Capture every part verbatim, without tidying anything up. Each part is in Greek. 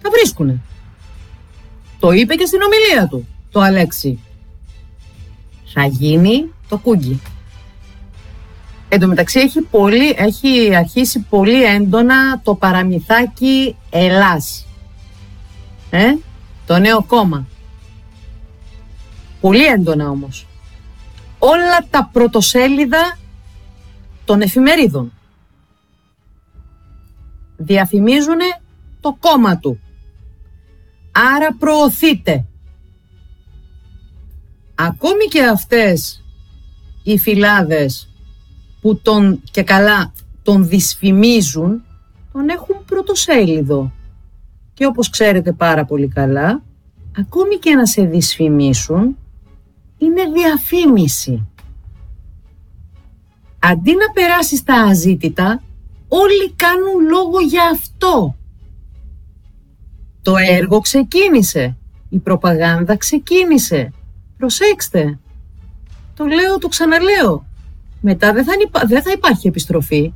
Θα βρίσκουνε. Το είπε και στην ομιλία του το Αλέξη. Θα γίνει το κούγκι. Εν τω μεταξύ έχει, πολύ, έχει αρχίσει πολύ έντονα το παραμυθάκι Ελλάς. Ε, το νέο κόμμα. Πολύ έντονα όμως. Όλα τα πρωτοσέλιδα των εφημερίδων διαφημίζουν το κόμμα του. Άρα προωθείται. Ακόμη και αυτές οι φυλάδες που τον και καλά τον δυσφημίζουν, τον έχουν πρωτοσέλιδο. Και όπως ξέρετε πάρα πολύ καλά, ακόμη και να σε δυσφημίσουν, είναι διαφήμιση. Αντί να περάσει στα αζήτητα, όλοι κάνουν λόγο για αυτό. Το έργο ξεκίνησε, η προπαγάνδα ξεκίνησε. Προσέξτε, το λέω, το ξαναλέω. Μετά δεν θα, υπά... δεν θα υπάρχει επιστροφή.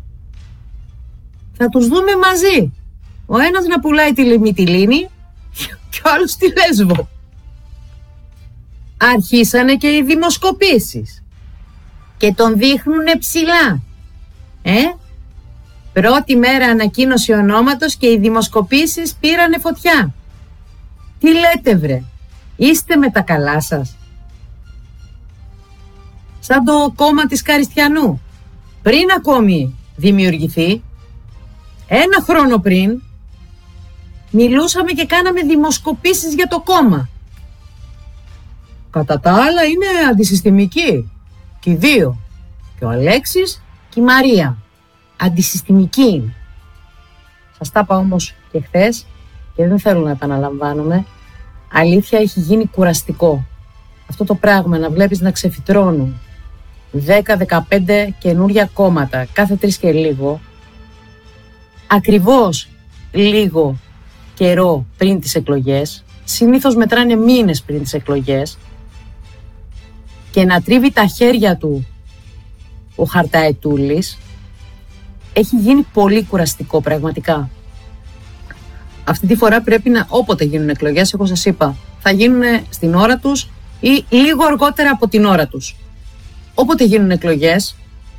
Θα τους δούμε μαζί. Ο ένας να πουλάει τη Μυτιλήνη και ο άλλος τη Λέσβο. Αρχίσανε και οι δημοσκοπήσεις και τον δείχνουνε ψηλά. Ε? Πρώτη μέρα ανακοίνωση ονόματος και οι δημοσκοπήσεις πήρανε φωτιά. Τι λέτε βρε, είστε με τα καλά σας? Σαν το κόμμα της Καριστιανού, πριν ακόμη δημιουργηθεί, ένα χρόνο πριν, μιλούσαμε και κάναμε δημοσκοπήσεις για το κόμμα. Κατά τα άλλα είναι αντισυστημική. Και οι δύο. Και ο Αλέξης και η Μαρία. Αντισυστημική είναι. Σας τα είπα όμως και χθες και δεν θέλω να επαναλαμβάνομαι. Αλήθεια, έχει γίνει κουραστικό. Αυτό το πράγμα να βλέπεις να ξεφυτρώνουν δέκα δεκαπέντε καινούρια κόμματα κάθε τρεις και λίγο, ακριβώς λίγο καιρό πριν τις εκλογές, συνήθως μετράνε μήνες πριν τις εκλογές, και να τρίβει τα χέρια του ο Χαρταετούλης, έχει γίνει πολύ κουραστικό πραγματικά. Αυτή τη φορά πρέπει να, όποτε γίνουν εκλογές, εγώ σας είπα, θα γίνουν στην ώρα τους ή λίγο αργότερα από την ώρα τους. Όποτε γίνουν εκλογές,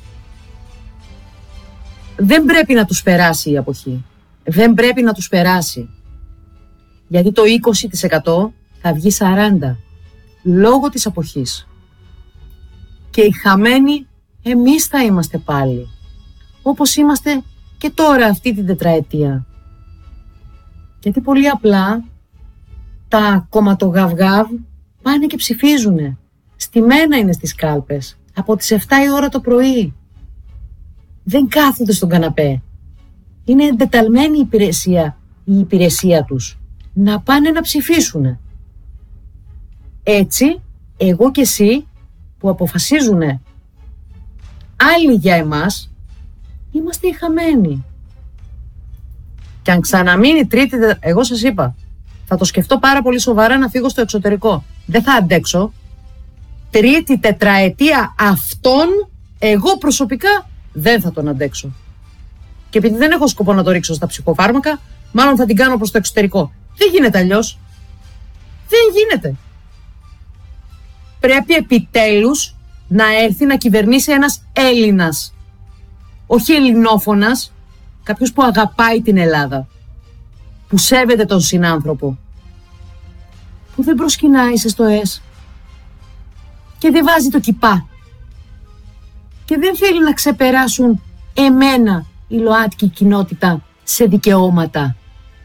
δεν πρέπει να τους περάσει η αποχή. Δεν πρέπει να τους περάσει. Γιατί το είκοσι τοις εκατό θα βγει σαράντα τοις εκατό λόγω της αποχής. Και οι χαμένοι εμείς θα είμαστε πάλι. Όπως είμαστε και τώρα αυτή την τετραετία. Γιατί πολύ απλά τα κομματογαυγάβ πάνε και ψηφίζουνε. Στημένα είναι στις κάλπες. Από τις εφτά η ώρα το πρωί. Δεν κάθονται στον καναπέ. Είναι εντεταλμένη η υπηρεσία, η υπηρεσία τους. Να πάνε να ψηφίσουνε. Έτσι, εγώ και εσύ που αποφασίζουνε άλλοι για εμάς, είμαστε οι χαμένοι. Και αν ξαναμείνει τρίτη, εγώ σας είπα, θα το σκεφτώ πάρα πολύ σοβαρά να φύγω στο εξωτερικό. Δεν θα αντέξω. Τρίτη τετραετία αυτόν, εγώ προσωπικά δεν θα τον αντέξω. Και επειδή δεν έχω σκοπό να το ρίξω στα ψυχοφάρμακα, μάλλον θα την κάνω προς το εξωτερικό. Δεν γίνεται αλλιώς. Δεν γίνεται. Πρέπει επιτέλους να έρθει να κυβερνήσει ένας Έλληνας. Όχι ελληνόφωνας, κάποιος που αγαπάει την Ελλάδα, που σέβεται τον συνάνθρωπο, που δεν προσκυνάει σε στοές και δεν βάζει το κιπά και δεν θέλει να ξεπεράσουν εμένα η ΛΟΑΤΚΙ κοινότητα σε δικαιώματα,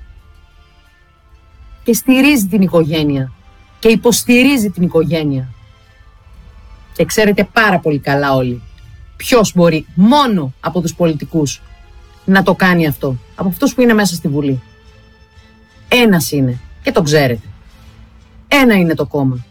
και στηρίζει την οικογένεια και υποστηρίζει την οικογένεια. Και ξέρετε πάρα πολύ καλά όλοι ποιος μπορεί μόνο από τους πολιτικούς να το κάνει αυτό, από αυτούς που είναι μέσα στη Βουλή. Ένας είναι και το ξέρετε. Ένα είναι το κόμμα.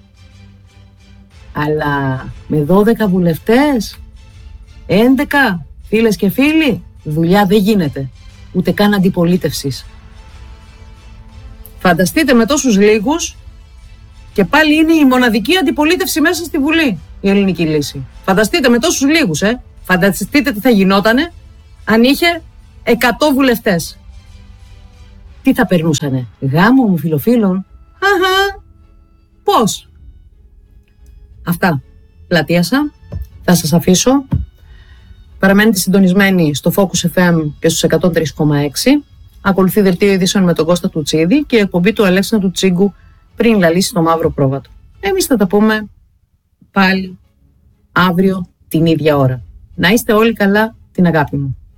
Αλλά με δώδεκα βουλευτές, έντεκα φίλες και φίλοι, δουλειά δεν γίνεται. Ούτε καν αντιπολίτευσης. Φανταστείτε με τόσους λίγους, και πάλι είναι η μοναδική αντιπολίτευση μέσα στη Βουλή η Ελληνική Λύση. Φανταστείτε με τόσους λίγους, ε. Φανταστείτε τι θα γινότανε αν είχε εκατό βουλευτές. Τι Τι θα περνούσανε, γάμο μου φιλοφίλων? Αχα, πώς? Αυτά, πλατείασα, θα σας αφήσω. Παραμένετε συντονισμένοι στο Focus εφ εμ και στους εκατόν τρία κόμμα έξι. Ακολουθεί δελτίο ειδήσεων με τον Κώστα Τουτσίδη και εκπομπή του Αλέξανδρου Τσίγκου πριν λαλήσει το μαύρο πρόβατο. Εμείς θα τα πούμε πάλι αύριο την ίδια ώρα. Να είστε όλοι καλά, την αγάπη μου.